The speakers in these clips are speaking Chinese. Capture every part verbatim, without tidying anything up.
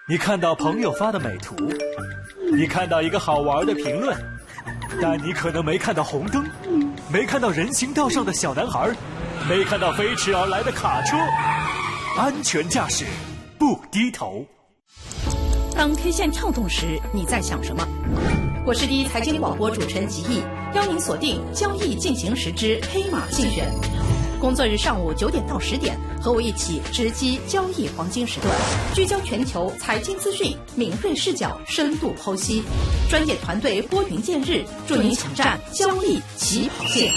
你看到朋友发的美图，你看到一个好玩的评论，但你可能没看到红灯，没看到人行道上的小男孩，没看到飞驰而来的卡车。安全驾驶，不低头。 当 K 线跳动时，你在想什么？我是第一财经广播主持人吉毅，邀您锁定交易进行时之黑马竞选。工作日上午九点到十点，和我一起直击交易黄金时段，聚焦全球财经资讯，敏锐视角，深度剖析，专业团队拨云见日，助您抢占交易起跑线。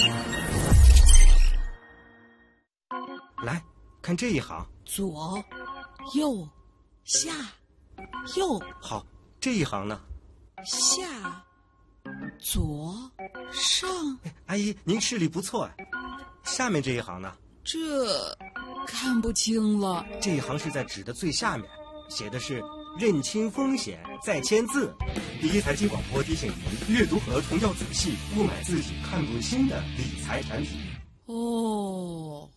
来看这一行， 左、右、下、右。 好，这一行呢？ 下、左、上。 阿姨，您视力不错哎。下面这一行呢？ 这看不清了。 这一行是在纸的最下面，写的是认清风险再签字。第一财经广播提醒您，阅读合同要仔细，勿买自己看不清的理财产品。 哦。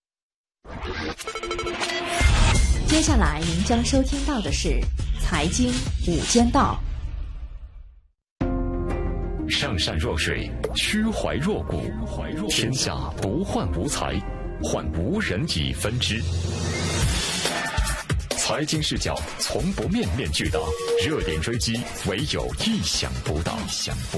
接下来您将收听到的是财经五间道。 上善若水，曲怀若谷，天下不患无才，患无人以分之。财经视角从不面面俱到，热点追击唯有意想不到。